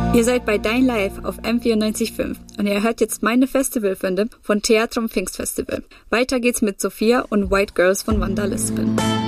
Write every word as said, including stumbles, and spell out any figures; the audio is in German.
Ihr seid bei Dein Live auf M vierundneunzig Komma fünf und ihr hört jetzt meine Festivalfunde von Theatrum Pfingstfestival. Weiter geht's mit Sophia und White Girls von Wanda Lispin.